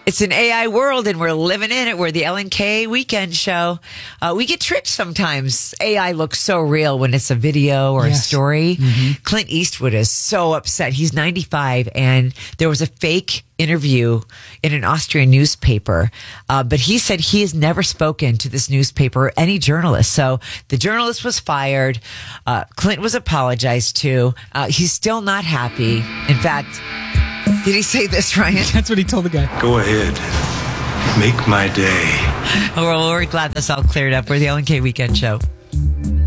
It's an AI world, and we're living in it. We're the Ellen K Weekend Show. We get tricked sometimes. AI looks so real when it's a video or a story. Clint Eastwood is so upset. He's 95, and there was a fake interview in an Austrian newspaper. But he said he has never spoken to this newspaper or any journalist. So the journalist was fired. Clint was apologized to. He's still not happy. In fact, did he say this, Ryan? That's what he told the guy. Go ahead. Make my day. Oh, well, we're glad that's all cleared up. We're the Ellen K Weekend Show.